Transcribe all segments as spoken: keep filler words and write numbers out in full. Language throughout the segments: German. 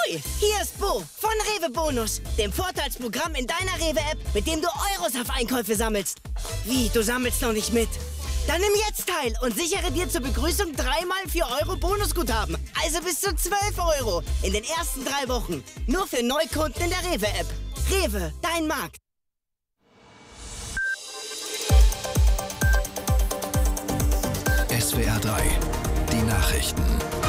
Ahoi, hier ist Bo von Rewe Bonus, dem Vorteilsprogramm in deiner Rewe-App, mit dem du Euros auf Einkäufe sammelst. Wie, du sammelst noch nicht mit? Dann nimm jetzt teil und sichere dir zur Begrüßung dreimal vier Euro Bonusguthaben. Also bis zu zwölf Euro in den ersten drei Wochen. Nur für Neukunden in der Rewe-App. Rewe, dein Markt. S W R drei, die Nachrichten.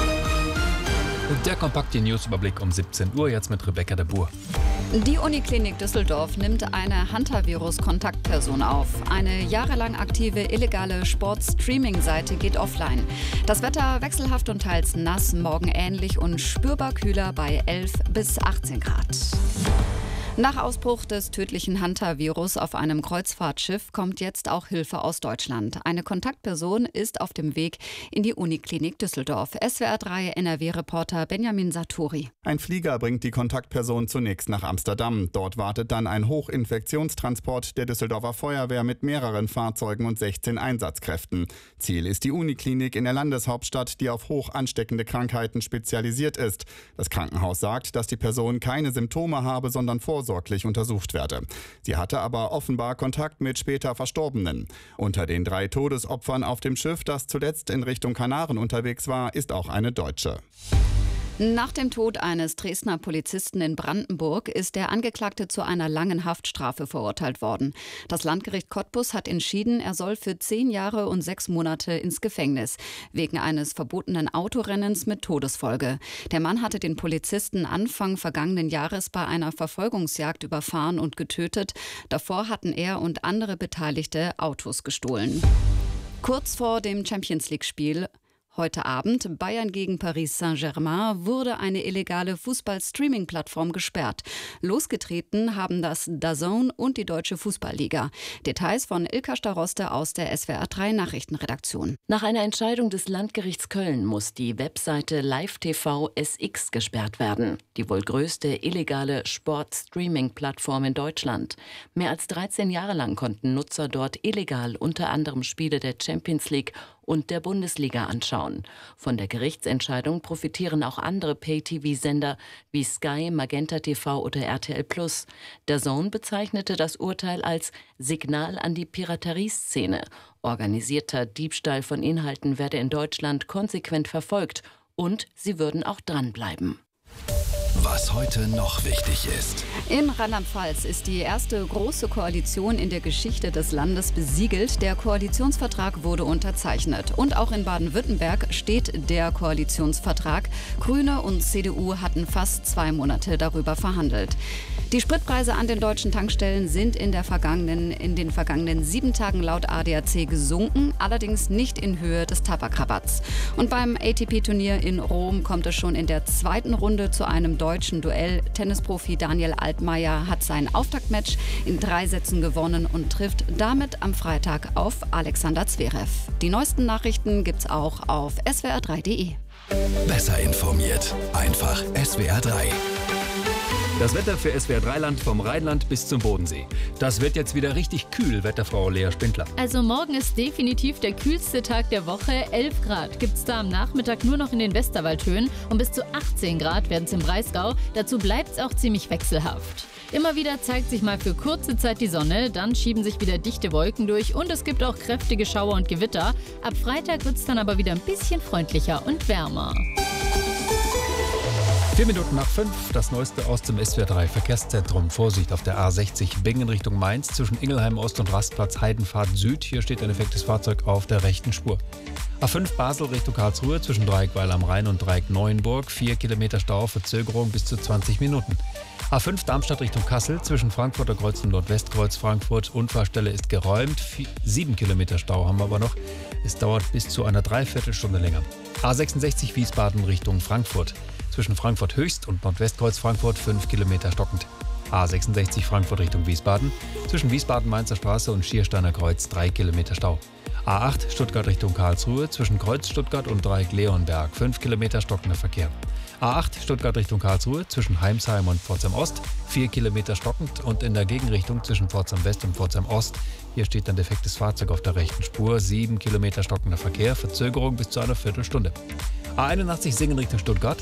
Und der kompakte Newsüberblick um siebzehn Uhr, jetzt mit Rebecca de Boer. Die Uniklinik Düsseldorf nimmt eine Hantavirus-Kontaktperson auf. Eine jahrelang aktive illegale Sport-Streaming-Seite geht offline. Das Wetter wechselhaft und teils nass, morgen ähnlich und spürbar kühler bei elf bis achtzehn Grad. Nach Ausbruch des tödlichen Hantavirus auf einem Kreuzfahrtschiff kommt jetzt auch Hilfe aus Deutschland. Eine Kontaktperson ist auf dem Weg in die Uniklinik Düsseldorf. S W R drei N R W-Reporter Benjamin Saturi. Ein Flieger bringt die Kontaktperson zunächst nach Amsterdam. Dort wartet dann ein Hochinfektionstransport der Düsseldorfer Feuerwehr mit mehreren Fahrzeugen und sechzehn Einsatzkräften. Ziel ist die Uniklinik in der Landeshauptstadt, die auf hoch ansteckende Krankheiten spezialisiert ist. Das Krankenhaus sagt, dass die Person keine Symptome habe, sondern vorsorglich untersucht werde. Sie hatte aber offenbar Kontakt mit später Verstorbenen. Unter den drei Todesopfern auf dem Schiff, das zuletzt in Richtung Kanaren unterwegs war, ist auch eine Deutsche. Nach dem Tod eines Dresdner Polizisten in Brandenburg ist der Angeklagte zu einer langen Haftstrafe verurteilt worden. Das Landgericht Cottbus hat entschieden, er soll für zehn Jahre und sechs Monate ins Gefängnis, wegen eines verbotenen Autorennens mit Todesfolge. Der Mann hatte den Polizisten Anfang vergangenen Jahres bei einer Verfolgungsjagd überfahren und getötet. Davor hatten er und andere Beteiligte Autos gestohlen. Kurz vor dem Champions-League-Spiel heute Abend, Bayern gegen Paris Saint-Germain, wurde eine illegale Fußball-Streaming-Plattform gesperrt. Losgetreten haben das DAZN und die Deutsche Fußballliga. Details von Ilka Staroste aus der S W R drei Nachrichtenredaktion. Nach einer Entscheidung des Landgerichts Köln muss die Webseite Live T V S X gesperrt werden. Die wohl größte illegale Sport-Streaming-Plattform in Deutschland. Mehr als dreizehn Jahre lang konnten Nutzer dort illegal unter anderem Spiele der Champions League und der Bundesliga anschauen. Von der Gerichtsentscheidung profitieren auch andere Pay-T V-Sender wie Sky, Magenta T V oder R T L plus. DAZN bezeichnete das Urteil als Signal an die Piraterieszene. Organisierter Diebstahl von Inhalten werde in Deutschland konsequent verfolgt und sie würden auch dranbleiben. Was heute noch wichtig ist. In Rheinland-Pfalz ist die erste große Koalition in der Geschichte des Landes besiegelt. Der Koalitionsvertrag wurde unterzeichnet. Und auch in Baden-Württemberg steht der Koalitionsvertrag. Grüne und C D U hatten fast zwei Monate darüber verhandelt. Die Spritpreise an den deutschen Tankstellen sind in, der vergangenen, in den vergangenen sieben Tagen laut A D A C gesunken, allerdings nicht in Höhe des Tabakrabatts. Und beim A T P-Turnier in Rom kommt es schon in der zweiten Runde zu einem deutschen Duell. Tennisprofi Daniel Altmaier hat sein Auftaktmatch in drei Sätzen gewonnen und trifft damit am Freitag auf Alexander Zverev. Die neuesten Nachrichten gibt's auch auf S W R drei punkt de. Besser informiert, einfach S W R drei. Das Wetter für S W R drei Land vom Rheinland bis zum Bodensee. Das wird jetzt wieder richtig kühl, Wetterfrau Lea Spindler. Also morgen ist definitiv der kühlste Tag der Woche. elf Grad gibt es da am Nachmittag nur noch in den Westerwaldhöhen und bis zu achtzehn Grad werden es im Breisgau. Dazu bleibt es auch ziemlich wechselhaft. Immer wieder zeigt sich mal für kurze Zeit die Sonne, dann schieben sich wieder dichte Wolken durch und es gibt auch kräftige Schauer und Gewitter. Ab Freitag wird es dann aber wieder ein bisschen freundlicher und wärmer. Vier Minuten nach fünf, das Neueste aus dem S W R drei Verkehrszentrum. Vorsicht auf der A sechzig Bingen Richtung Mainz zwischen Ingelheim Ost und Rastplatz Heidenpfad Süd. Hier steht ein defektes Fahrzeug auf der rechten Spur. A fünf Basel Richtung Karlsruhe zwischen Dreieckweil am Rhein und Dreieck Neuenburg. Vier Kilometer Stau, Verzögerung bis zu zwanzig Minuten. A fünf Darmstadt Richtung Kassel zwischen Frankfurter Kreuz und Nordwestkreuz Frankfurt. Unfallstelle ist geräumt. Vier, sieben Kilometer Stau haben wir aber noch. Es dauert bis zu einer Dreiviertelstunde länger. A sechsundsechzig Wiesbaden Richtung Frankfurt. Zwischen Frankfurt Höchst und Nordwestkreuz Frankfurt fünf Kilometer stockend. A sechsundsechzig Frankfurt Richtung Wiesbaden. Zwischen Wiesbaden-Mainzer Straße und Schiersteiner Kreuz drei Kilometer Stau. A acht Stuttgart Richtung Karlsruhe. Zwischen Kreuz Stuttgart und Dreieck Leonberg fünf Kilometer stockender Verkehr. A acht Stuttgart Richtung Karlsruhe. Zwischen Heimsheim und Pforzheim Ost vier Kilometer stockend und in der Gegenrichtung zwischen Pforzheim West und Pforzheim Ost. Hier steht ein defektes Fahrzeug auf der rechten Spur. sieben Kilometer stockender Verkehr. Verzögerung bis zu einer Viertelstunde. A einundachtzig Singen Richtung Stuttgart